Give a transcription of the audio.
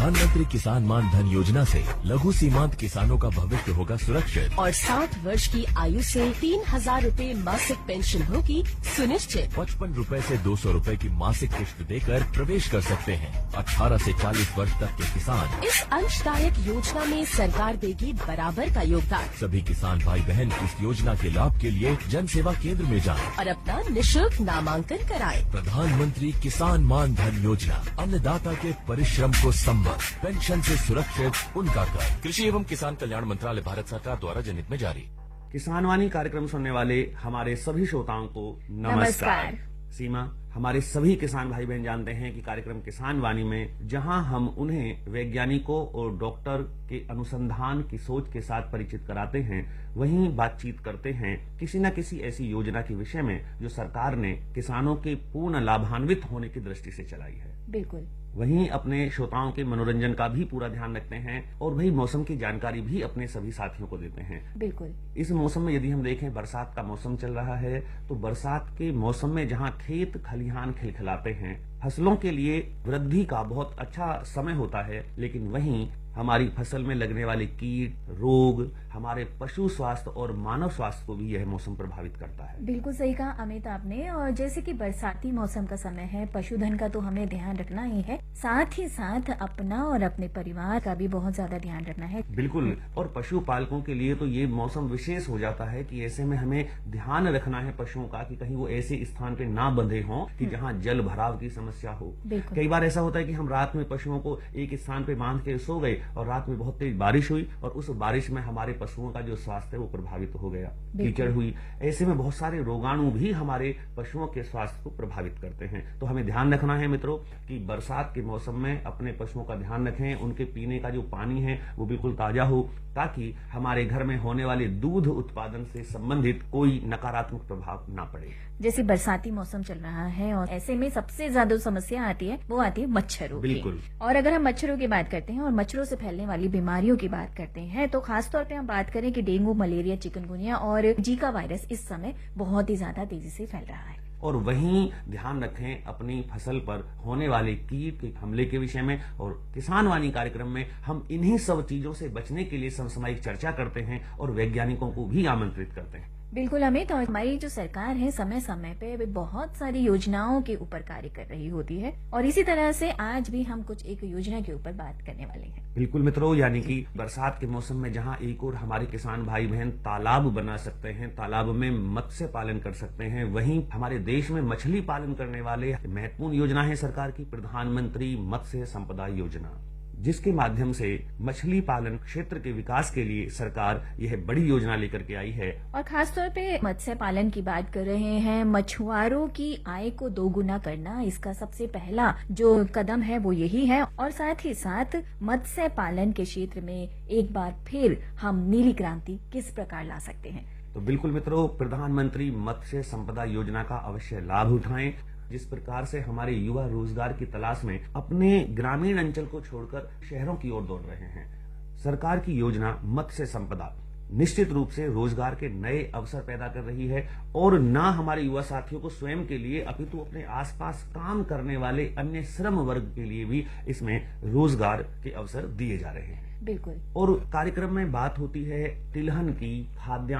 प्रधानमंत्री किसान मान धन योजना से लघु सीमांत किसानों का भविष्य होगा सुरक्षित और 60 वर्ष की आयु से 3,000 रूपए मासिक पेंशन होगी सुनिश्चित। 55 रूपए से 200 रूपए की मासिक किश्त देकर प्रवेश कर सकते हैं। 18 से 40 वर्ष तक के किसान। इस अंशदायक योजना में सरकार देगी बराबर का योगदान। सभी किसान भाई बहन इस योजना के लाभ के लिए जन सेवा केंद्र में जाएं और अपना निःशुल्क नामांकन कराएं। प्रधानमंत्री किसान मान धन योजना, अन्नदाता के परिश्रम को संबल, पेंशन से सुरक्षित उनका कर। कृषि एवं किसान कल्याण मंत्रालय, भारत सरकार द्वारा जनहित में जारी। किसान वाणी कार्यक्रम सुनने वाले हमारे सभी श्रोताओं को नमस्कार। सीमा, हमारे सभी किसान भाई बहन जानते हैं कि कार्यक्रम किसान वाणी में जहां हम उन्हें वैज्ञानिकों और डॉक्टर के अनुसंधान की सोच के साथ परिचित कराते हैं, वहीं बातचीत करते हैं किसी न किसी ऐसी योजना के विषय में जो सरकार ने किसानों के पूर्ण लाभान्वित होने की दृष्टि से चलाई है। बिल्कुल। वहीं अपने श्रोताओं के मनोरंजन का भी पूरा ध्यान रखते हैं और वही मौसम की जानकारी भी अपने सभी साथियों को देते हैं। बिल्कुल। इस मौसम में यदि हम देखें, बरसात का मौसम चल रहा है, तो बरसात के मौसम में जहां खेत खलिहान खिलखिलाते हैं, फसलों के लिए वृद्धि का बहुत अच्छा समय होता है, लेकिन वहीं हमारी फसल में लगने वाले कीट, रोग, हमारे पशु स्वास्थ्य और मानव स्वास्थ्य को भी यह मौसम प्रभावित करता है। बिल्कुल सही कहा अमित आपने। और जैसे कि बरसाती मौसम का समय है, पशुधन का तो हमें ध्यान रखना ही है, साथ ही साथ अपना और अपने परिवार का भी बहुत ज्यादा ध्यान रखना है। बिल्कुल। और पशु पालकों के लिए तो ये मौसम विशेष हो जाता है कि ऐसे में हमें ध्यान रखना है पशुओं का कि कहीं वो ऐसे स्थान पे ना बंधे हों कि जहाँ जल भराव की समस्या हो। कई बार ऐसा होता है कि हम रात में पशुओं को एक स्थान पे बांध के सो गए और रात में बहुत तेज बारिश हुई और उस बारिश में हमारे पशुओं का जो स्वास्थ्य है वो प्रभावित हो गया, कीचड़ हुई। ऐसे में बहुत सारे रोगाणु भी हमारे पशुओं के स्वास्थ्य को प्रभावित करते हैं। तो हमें ध्यान रखना है मित्रों कि बरसात के मौसम में अपने पशुओं का ध्यान रखें, उनके पीने का जो पानी है वो बिल्कुल ताजा हो, ताकि हमारे घर में होने वाले दूध उत्पादन से संबंधित कोई नकारात्मक प्रभाव ना पड़े। जैसे बरसाती मौसम चल रहा है और ऐसे में सबसे ज्यादा समस्या आती है, वो आती है मच्छरों की। बिल्कुल। और अगर हम मच्छरों की बात करते हैं और मच्छरों से फैलने वाली बीमारियों की बात करते हैं, तो खासतौर पे हम बात करें कि डेंगू, मलेरिया, चिकनगुनिया और जीका वायरस इस समय बहुत ही ज्यादा तेजी से फैल रहा है। और वहीं ध्यान रखें अपनी फसल पर होने वाले कीट के हमले के विषय में। और किसान वाणी कार्यक्रम में हम इन्हीं सब चीजों से बचने के लिए समसामयिक चर्चा करते हैं और वैज्ञानिकों को भी आमंत्रित करते हैं। बिल्कुल अमित। और हमारी जो सरकार है समय समय पे बहुत सारी योजनाओं के ऊपर कार्य कर रही होती है और इसी तरह से आज भी हम कुछ एक योजना के ऊपर बात करने वाले हैं। बिल्कुल मित्रों, यानी कि बरसात के मौसम में जहां एक और हमारे किसान भाई बहन तालाब बना सकते हैं, तालाब में मत्स्य पालन कर सकते हैं, वहीं हमारे देश में मछली पालन करने वाले महत्वपूर्ण योजना है सरकार की प्रधानमंत्री मत्स्य संपदा योजना, जिसके माध्यम से मछली पालन क्षेत्र के विकास के लिए सरकार यह बड़ी योजना लेकर के आई है। और खासतौर पे मत्स्य पालन की बात कर रहे हैं, मछुआरों की आय को दोगुना करना इसका सबसे पहला जो कदम है वो यही है। और साथ ही साथ मत्स्य पालन के क्षेत्र में एक बार फिर हम नीली क्रांति किस प्रकार ला सकते हैं। तो बिल्कुल मित्रों, प्रधानमंत्री मत्स्य संपदा योजना का अवश्य लाभ उठाएं। जिस प्रकार से हमारे युवा रोजगार की तलाश में अपने ग्रामीण अंचल को छोड़कर शहरों की ओर दौड़ रहे हैं, सरकार की योजना मत्स्य संपदा निश्चित रूप से रोजगार के नए अवसर पैदा कर रही है। और न हमारे युवा साथियों को स्वयं के लिए अपितु अपने आसपास काम करने वाले अन्य श्रम वर्ग के लिए भी इसमें रोजगार के अवसर दिए जा रहे हैं। बिल्कुल। और कार्यक्रम में बात होती है तिलहन की, खाद्यान्न